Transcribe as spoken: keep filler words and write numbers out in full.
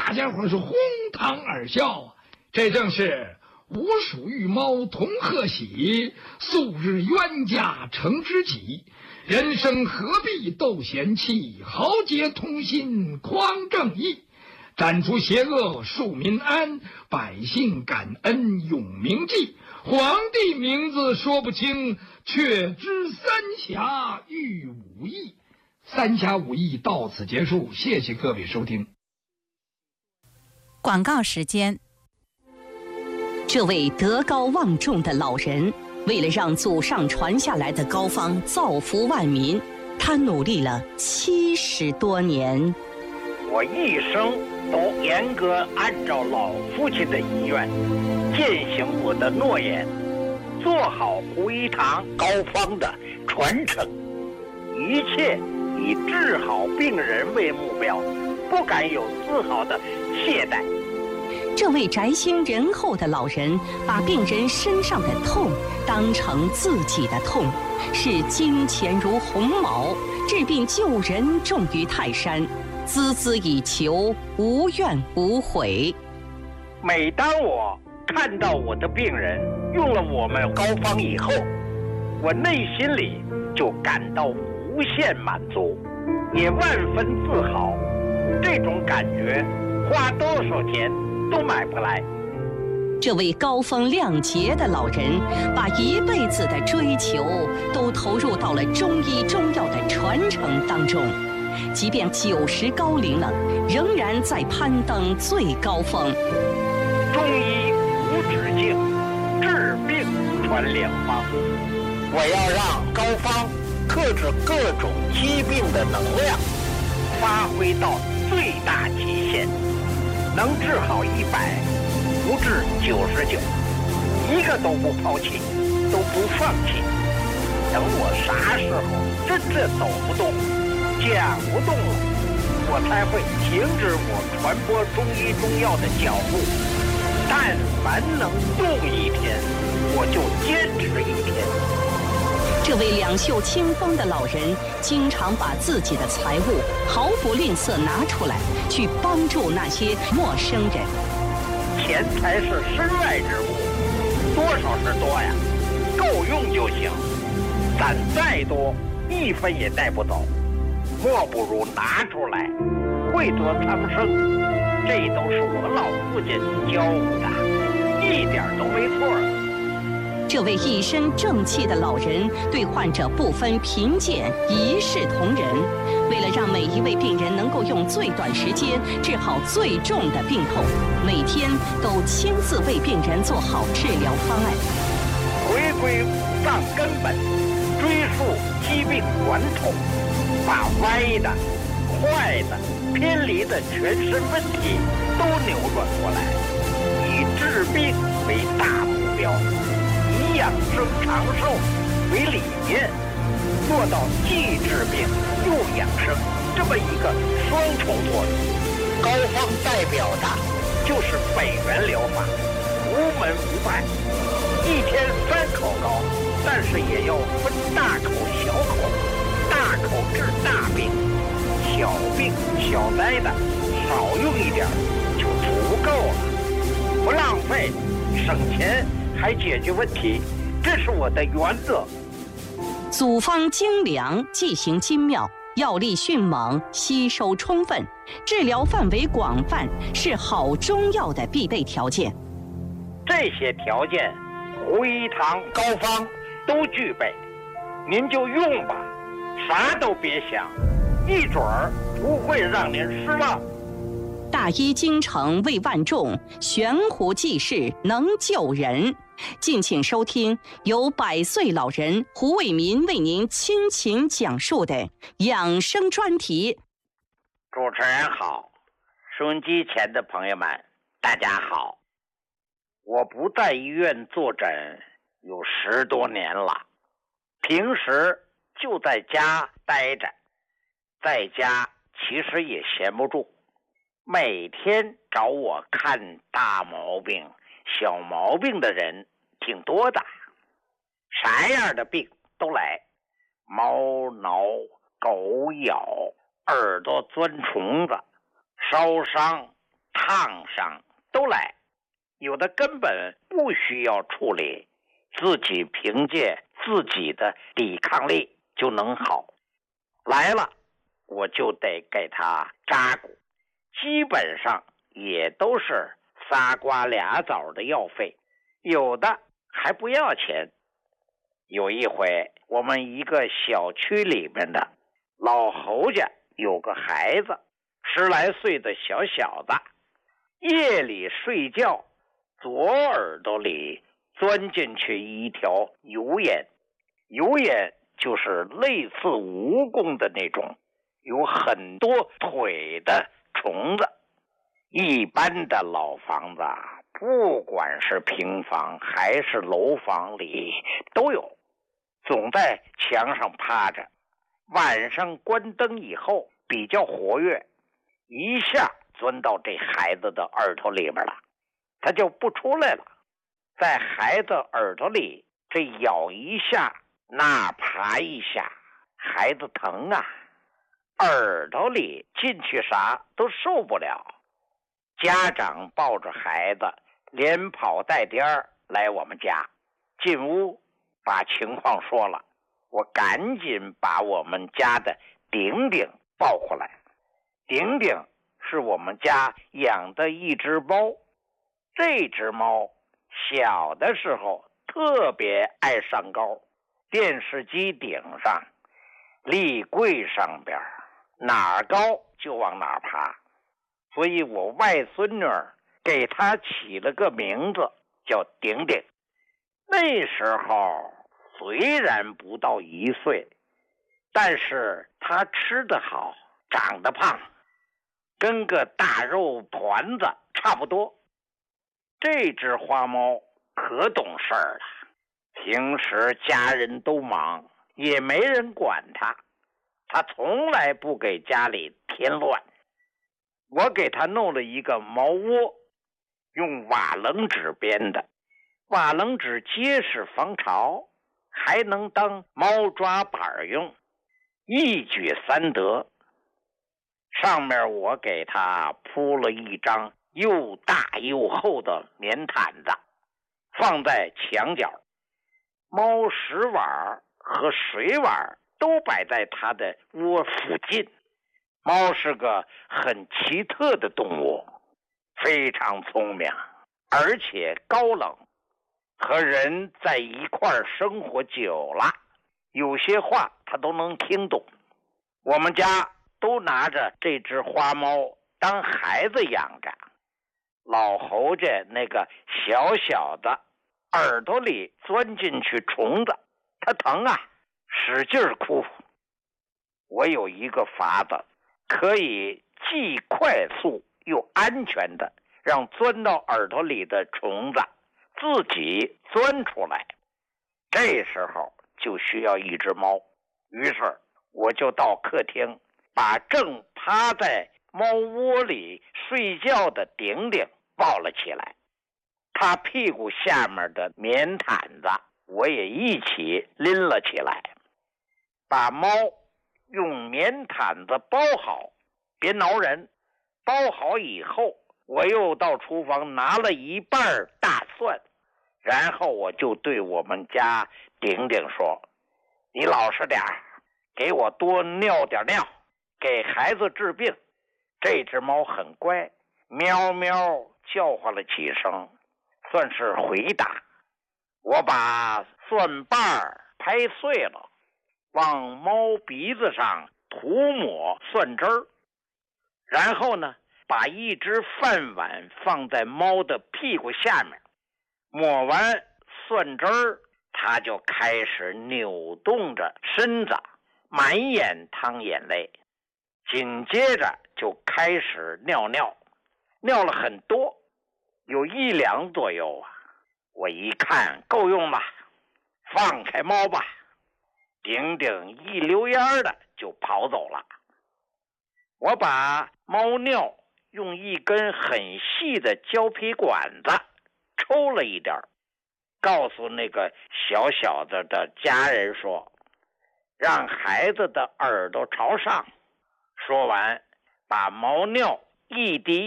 大家伙是哄堂而笑啊。这正是吾属与猫同贺喜，素日冤家成知己。人生何必斗嫌弃，豪杰同心匡正义。斩除邪恶树民安，百姓感恩永铭记。皇帝名字说不清，却知三侠御武艺。三侠五义到此结束，谢谢各位收听。 广告时间。 这位德高望重的老人，为了让祖上传下来的膏方造福万民，他努力了七十多年。 我一生都严格按照老父亲的遗愿，践行我的诺言，做好胡一堂膏方的传承，一切以治好病人为目标，不敢有丝毫的懈怠。 这位宅心仁厚的老人，把病人身上的痛当成自己的痛，视金钱如鸿毛，治病救人重于泰山，孜孜以求，无怨无悔。 每当我看到我的病人用了我们膏方以后，我内心里就感到无限满足，也万分自豪。这种感觉花多少钱都买不来。 这位高风亮节的老人，把一辈子的追求都投入到了中医中药的传承当中，即便九十高龄了，仍然在攀登最高峰。 中医无止境，治病传良方。我要让膏方克制各种疾病的能量发挥到最大极限，能治好一百，不治九十九，一个都不抛弃，都不放弃。等我啥时候真正走不动，讲不动了，我才会停止我传播中医中药的脚步。但凡能动一天，我就坚持一天。 这位两袖清风的老人，经常把自己的财物毫不吝啬拿出来，去帮助那些陌生人。 钱财是身外之物，多少是多呀，够用就行。攒再多，一分也带不走，莫不如拿出来，惠泽苍生。这都是我老父亲教我的，一点都没错。 这位一身正气的老人，对患者不分贫贱，一视同仁。为了让每一位病人能够用最短时间治好最重的病痛，每天都亲自为病人做好治疗方案。 回归五脏根本，追溯疾病源头，把歪的、坏的、偏离的全身问题都扭转过来，以治病为大目标，以养生长寿为理念，做到既治病又养生这么一个双重作用。膏方代表的就是北元疗法，无门无败，一天三口膏，但是也要分大口小口，大口治大病，小病小灾的少用一点就足够了，不浪费，省钱还解决问题，这是我的原则。 组方精良，剂型精妙，药力迅猛，吸收充分，治疗范围广泛，是好中药的必备条件。 这些条件，胡一堂膏方都具备，您就用吧，啥都别想，一准儿不会让您失望。 大医精诚为万众，悬壶济世能救人。敬请收听由百岁老人胡伟民为您倾情讲述的养生专题。 主持人好，收音机前的朋友们大家好。我不在医院坐诊有十多年了，平时就在家待着，在家其实也闲不住，每天找我看大毛病小毛病的人挺多的，啥样的病都来，猫挠、狗咬、耳朵钻虫子、烧伤、 炕上都来，有的根本不需要处理，自己凭借自己的抵抗力就能好。来了我就得给他扎骨，基本上也都是仨瓜俩枣的药费，有的还不要钱。有一回我们一个小区里面的老侯家有个孩子，十来岁的小小子，夜里睡觉，左耳朵里钻进去一条油烟，油烟就是类似蜈蚣的那种，有很多腿的虫子。一般的老房子，不管是平房还是楼房里都有，总在墙上趴着，晚上关灯以后比较活跃，一下钻到这孩子的耳朵里边了，他就不出来了，在孩子耳朵里这咬一下那爬一下，孩子疼啊，耳朵里进去啥都受不了。家长抱着孩子连跑带颠来我们家，进屋把情况说了，我赶紧把我们家的顶顶抱过来。顶顶是我们家养的一只猫，这只猫小的时候特别爱上高，电视机顶上、立柜上边哪儿高就往哪儿爬，所以我外孙女给她起了个名字叫顶顶。那时候虽然不到一岁，但是她吃得好，长得胖，跟个大肉团子差不多。这只花猫可懂事儿了，平时家人都忙，也没人管它，它从来不给家里添乱。我给它弄了一个猫窝，用瓦楞纸编的，瓦楞纸结实防潮，还能当猫抓板用，一举三得。上面我给它铺了一张又大又厚的棉毯子，放在墙角，猫食碗和水碗都摆在它的窝附近。猫是个很奇特的动物，非常聪明，而且高冷，和人在一块儿生活久了，有些话它都能听懂。我们家都拿着这只花猫当孩子养着。老侯家那个小小的耳朵里钻进去虫子，它疼啊，使劲哭。我有一个法子，可以既快速又安全的让钻到耳朵里的虫子自己钻出来。这时候就需要一只猫，于是我就到客厅，把正趴在猫窝里睡觉的顶顶抱了起来，他屁股下面的棉毯子我也一起拎了起来，把猫用棉毯子包好，别挠人。包好以后，我又到厨房拿了一半大蒜，然后我就对我们家顶顶说：你老实点，给我多尿点尿，给孩子治病。这只猫很乖，喵喵叫唤了几声，算是回答。我把蒜瓣拍碎了，往猫鼻子上涂抹蒜汁儿，然后呢，把一只饭碗放在猫的屁股下面，抹完蒜汁儿，它就开始扭动着身子，满眼淌眼泪，紧接着就开始尿尿，尿了很多，有一两左右啊。我一看够用了，放开猫吧。顶顶一溜烟的就跑走了。我把猫尿用一根很细的胶皮管子抽了一点，告诉那个小小的的家人说，让孩子的耳朵朝上。说完，把猫尿一滴